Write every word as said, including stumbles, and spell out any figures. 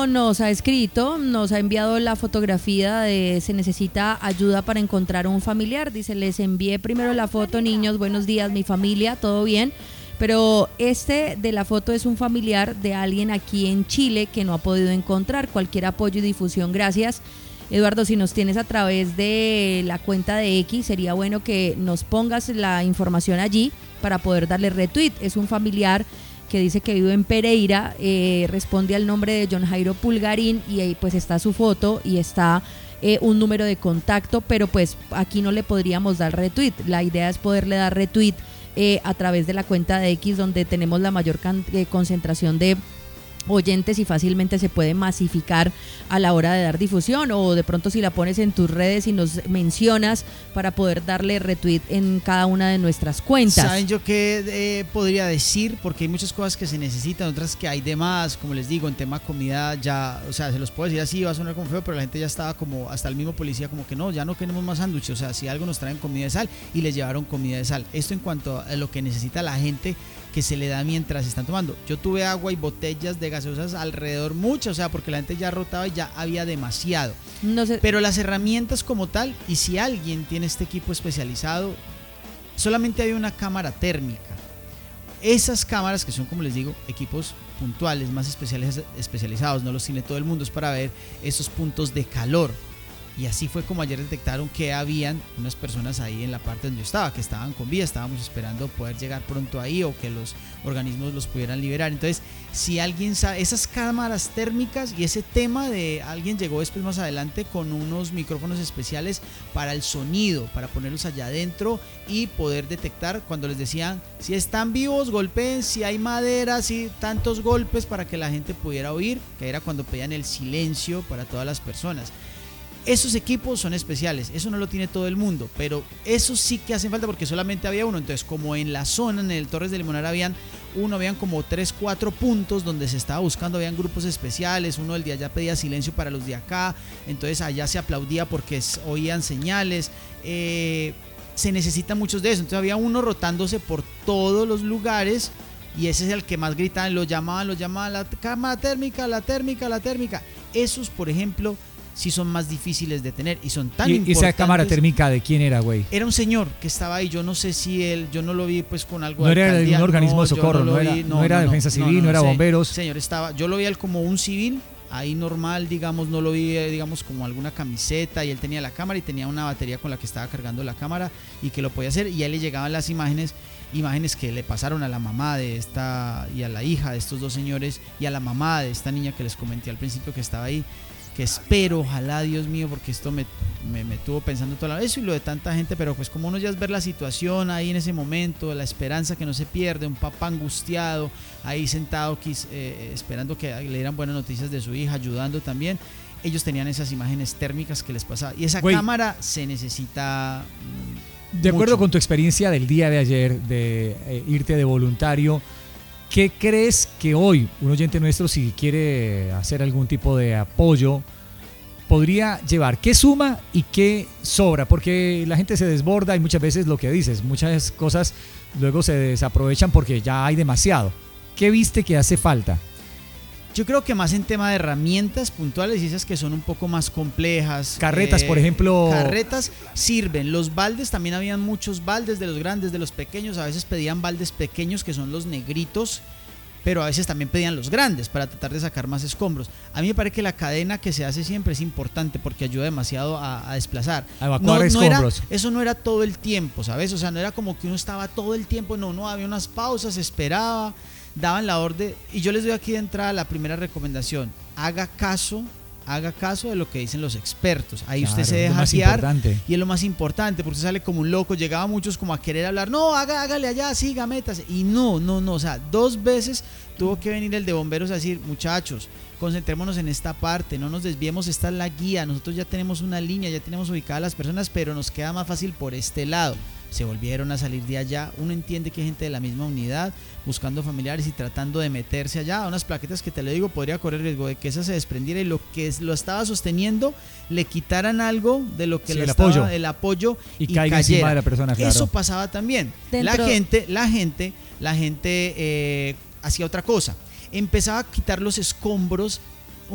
oyentito nos ha escrito, nos ha enviado la fotografía de se necesita ayuda para encontrar un familiar. Dice, les envié primero la foto, niños, buenos días, mi familia, todo bien. Pero este de la foto es un familiar de alguien aquí en Chile que no ha podido encontrar. Cualquier apoyo y difusión, gracias. Eduardo, si nos tienes a través de la cuenta de X, sería bueno que nos pongas la información allí para poder darle retweet. Es un familiar que dice que vive en Pereira, eh, responde al nombre de John Jairo Pulgarín y ahí pues está su foto y está eh, un número de contacto, pero pues aquí no le podríamos dar retweet. La idea es poderle dar retweet eh, a través de la cuenta de X, donde tenemos la mayor can- eh, concentración de oyentes y fácilmente se puede masificar a la hora de dar difusión, o de pronto si la pones en tus redes y nos mencionas para poder darle retweet en cada una de nuestras cuentas. ¿Saben yo qué eh, podría decir? Porque hay muchas cosas que se necesitan, otras que hay de más, como les digo, en tema comida ya, o sea, se los puedo decir así, va a sonar como feo, pero la gente ya estaba como, hasta el mismo policía como que no, ya no queremos más sándwiches, o sea, si algo nos traen comida de sal, y les llevaron comida de sal. Esto en cuanto a lo que necesita la gente que se le da mientras están tomando. Yo tuve agua y botellas de gaseosas alrededor, muchas, o sea, porque la gente ya rotaba y ya había demasiado. No sé. Pero las herramientas como tal, y si alguien tiene este equipo especializado, solamente hay una cámara térmica. Esas cámaras, que son, como les digo, equipos puntuales, más especiales, especializados, no los tiene todo el mundo, es para ver esos puntos de calor. Y así fue como ayer detectaron que habían unas personas ahí en la parte donde yo estaba, que estaban con vida, estábamos esperando poder llegar pronto ahí o que los organismos los pudieran liberar. Entonces, si alguien sabe, esas cámaras térmicas y ese tema de alguien llegó después más adelante con unos micrófonos especiales para el sonido, para ponerlos allá adentro y poder detectar cuando les decían, si están vivos, golpeen, si hay madera, si tantos golpes para que la gente pudiera oír, que era cuando pedían el silencio para todas las personas. Esos equipos son especiales, eso no lo tiene todo el mundo, pero eso sí que hacen falta porque solamente había uno. Entonces, como en la zona, en el Torres de Limonar habían uno, habían como tres, cuatro puntos donde se estaba buscando, habían grupos especiales, uno del de allá pedía silencio para los de acá, entonces allá se aplaudía porque oían señales, eh, se necesitan muchos de eso, entonces había uno rotándose por todos los lugares y ese es el que más gritaban, lo llamaban, lo llamaban, la cámara térmica, la térmica, la térmica. Esos, por ejemplo, sí son más difíciles de tener y son tan ¿Y importantes. esa cámara térmica de quién era, güey? Era un señor que estaba ahí, yo no sé si él, yo no lo vi pues con algo no de era de alcaldía, un organismo no, de socorro, no, no, era, vi, no, no era no, defensa civil, no, no era ese bomberos. Señor estaba, yo lo vi a él como un civil, ahí normal, digamos, no lo vi, digamos, como alguna camiseta, y él tenía la cámara y tenía una batería con la que estaba cargando la cámara y que lo podía hacer, y a él le llegaban las imágenes, imágenes que le pasaron a la mamá de esta y a la hija de estos dos señores y a la mamá de esta niña que les comenté al principio que estaba ahí, que espero, ojalá, Dios mío, porque esto me, me, me tuvo pensando toda la vez, eso y lo de tanta gente, pero pues como uno ya es ver la situación ahí en ese momento, la esperanza que no se pierde, un papá angustiado ahí sentado eh, esperando que le dieran buenas noticias de su hija, ayudando también. Ellos tenían esas imágenes térmicas que les pasaba y esa Wey, cámara se necesita mmm, de acuerdo mucho. Con tu experiencia del día de ayer de eh, irte de voluntario, ¿qué crees que hoy un oyente nuestro, si quiere hacer algún tipo de apoyo, podría llevar? ¿Qué suma y qué sobra? Porque la gente se desborda y muchas veces lo que dices, muchas cosas luego se desaprovechan porque ya hay demasiado. ¿Qué viste que hace falta? Yo creo que más en tema de herramientas puntuales y esas que son un poco más complejas. Carretas, eh, por ejemplo. Carretas sirven. Los baldes, también habían muchos baldes, de los grandes, de los pequeños. A veces pedían baldes pequeños, que son los negritos, pero a veces también pedían los grandes para tratar de sacar más escombros. A mí me parece que la cadena que se hace siempre es importante porque ayuda demasiado a, a desplazar. A evacuar no, escombros. No era, eso no era todo el tiempo, ¿sabes? O sea, no era como que uno estaba todo el tiempo, no, no, había unas pausas, esperaba, daban la orden. Y yo les doy aquí de entrada la primera recomendación: haga caso, haga caso de lo que dicen los expertos. Ahí claro, usted se deja guiar y es lo más importante, porque usted sale como un loco. Llegaba muchos como a querer hablar, no, haga, hágale allá, siga, métase. Y no, no, no, o sea, dos veces tuvo que venir el de bomberos a decir, muchachos, concentrémonos en esta parte, no nos desviemos, esta es la guía, nosotros ya tenemos una línea, ya tenemos ubicadas las personas, pero nos queda más fácil por este lado. Se volvieron a salir de allá. Uno entiende que hay gente de la misma unidad buscando familiares y tratando de meterse allá a unas plaquetas que, te lo digo, podría correr riesgo de que esa se desprendiera y lo que lo estaba sosteniendo le quitaran algo de lo que sí, le el, estaba, apoyo. el apoyo y, y caiga cayera. Encima de la persona, claro. Eso pasaba también. Dentro. La gente, la gente, la gente eh, hacía otra cosa. Empezaba a quitar los escombros